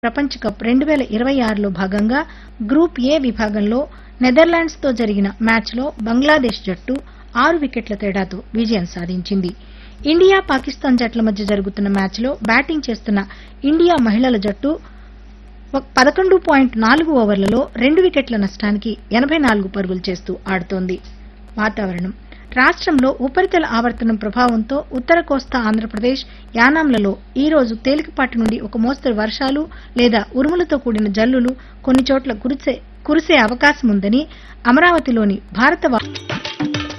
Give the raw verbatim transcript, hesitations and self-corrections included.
ప్రపంచ కప్ రెండు వేల ఇరవై ఆరులో భాగంగా గ్రూప్ ఏ విభాగంలో నెదర్లాండ్స్ తో జరిగిన మ్యాచ్లో బంగ్లాదేశ్ జట్టు ఆరు వికెట్ల తేడాతో విజయం సాధించింది. ఇండియా పాకిస్తాన్ జట్ల మధ్య జరుగుతున్న మ్యాచ్లో బ్యాటింగ్ చేస్తున్న ఇండియా మహిళల జట్టు పదకొండు పాయింట్ నాలుగు ఓవర్లలో రెండు వికెట్ల నష్టానికి ఎనబై నాలుగు పరుగులు చేస్తూ ఆడుతోంది. వాతావరణం రాష్ట్రంలో ఉపరితల ఆవర్తనం ప్రభావంతో ఉత్తర కోస్తా ఆంధ్రప్రదేశ్, యానాంలలో ఈ రోజు తేలికపాటి నుండి ఒక మోస్తరు వర్షాలు లేదా ఉరుములతో కూడిన జల్లులు కొన్ని చోట్ల కురిసే కురిసే అవకాశముందని అమరావతిలోని భారత